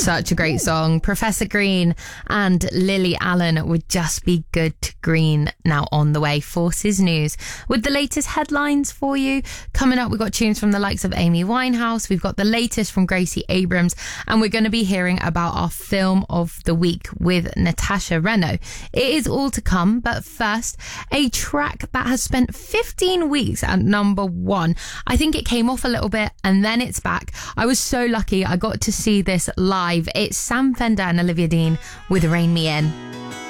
Such a great song. Professor Green and Lily Allen would just be good to Green. Now on the way, Forces News with the latest headlines for you. Coming up, we've got tunes from the likes of Amy Winehouse. We've got the latest from Gracie Abrams, and we're going to be hearing about our film of the week with Natasha Reno. It is all to come, but first, a track that has spent 15 weeks at number 1. I think it came off a little bit and then it's back. I was so lucky I got to see this live. It's Sam Fender and Olivia Dean with Rain Me In.